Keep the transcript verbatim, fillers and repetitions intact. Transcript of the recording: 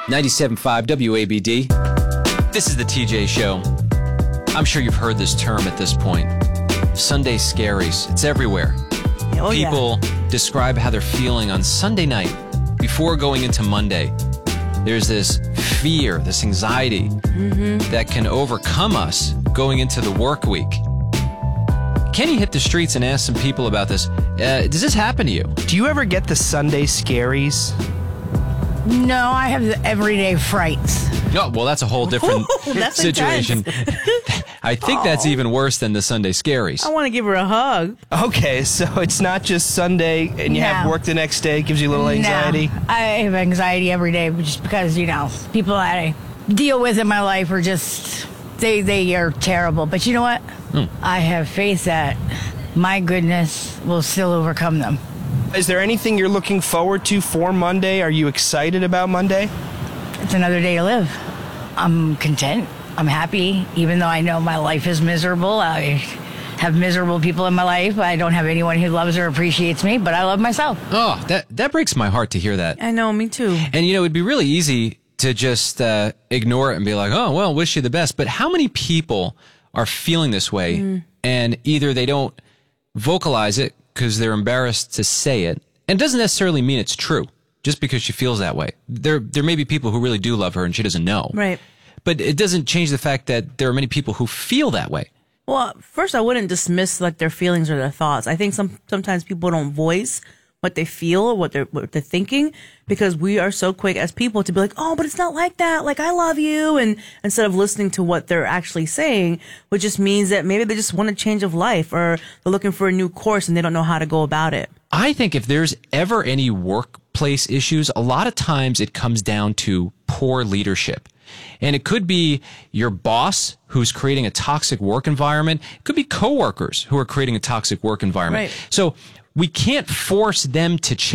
ninety-seven point five W A B D. This is the T J Show. I'm sure you've heard this term at this point. Sunday scaries. It's everywhere. Oh, People yeah. describe how they're feeling on Sunday night before going into Monday. There's this fear, this anxiety mm-hmm. that can overcome us going into the work week. Kenny hit the streets and asked some people about this. Uh, does this happen to you? Do you ever get the Sunday scaries? No, I have the everyday frights. No, well, that's a whole different That's situation. I think Oh. that's even worse than the Sunday scaries. I want to give her a hug. Okay, so it's not just Sunday and you No. have work the next day, gives you a little anxiety? No, I have anxiety every day just because, you know, people that I deal with in my life are just, they, they are terrible. But you know what? Hmm. I have faith that my goodness will still overcome them. Is there anything you're looking forward to for Monday? Are you excited about Monday? It's another day to live. I'm content. I'm happy, even though I know my life is miserable. I have miserable people in my life. I don't have anyone who loves or appreciates me, but I love myself. Oh, that, that breaks my heart to hear that. I know, me too. And, you know, it'd be really easy to just uh, ignore it and be like, oh, well, wish you the best. But how many people are feeling this way mm. and either they don't vocalize it because they're embarrassed to say it, and it doesn't necessarily mean it's true just because she feels that way. There, there may be people who really do love her and she doesn't know. Right. But it doesn't change the fact that there are many people who feel that way. Well, first, I wouldn't dismiss like their feelings or their thoughts. I think some sometimes people don't voice what they feel or what they're what they're thinking because we are so quick as people to be like, oh, but it's not like that. Like, I love you. And instead of listening to what they're actually saying, which just means that maybe they just want a change of life or they're looking for a new course and they don't know how to go about it. I think if there's ever any workplace issues, a lot of times it comes down to poor leadership. And it could be your boss who's creating a toxic work environment. It could be coworkers who are creating a toxic work environment. Right. So we can't force them to change.